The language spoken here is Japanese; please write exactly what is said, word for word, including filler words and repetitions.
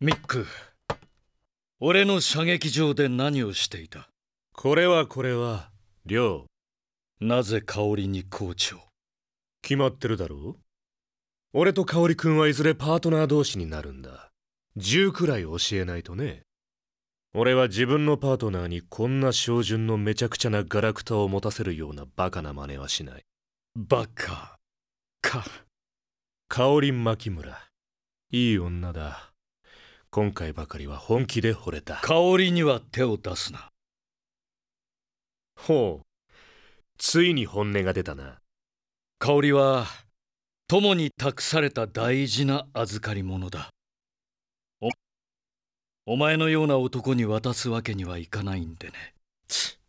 ミック、俺の射撃場で何をしていた？ これはこれは、リョウ。 なぜ香織にコーチを？ 決まってるだろう。俺と香織君はいずれパートナー同士になるんだ。銃くらい教えないとね。俺は自分のパートナーにこんな照準のめちゃくちゃなガラクタを持たせるようなバカな真似はしない。 バカか。 香織牧村、いい女だ。今回ばかりは本気で惚れた。 香織には手を出すな。 ほう、ついに本音が出たな。 香織は友に託された大事な預かり物だ。おお前のような男に渡すわけにはいかないんでね。